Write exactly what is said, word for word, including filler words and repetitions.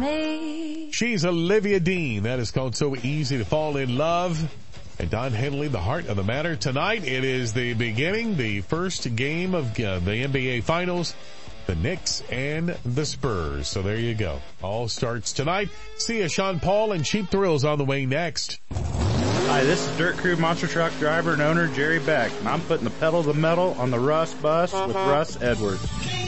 me. She's Olivia Dean. That is called So Easy to Fall in Love. And Don Henley, the heart of the matter. Tonight, it is the beginning, the first game of uh, the N B A Finals. The Knicks and the Spurs. So there you go. All starts tonight. See ya, Sean Paul and Cheap Thrills on the way next. Hi, this is Dirt Crew Monster Truck driver and owner Jerry Beck, and I'm putting the pedal to the metal on the Russ bus with Russ Edwards.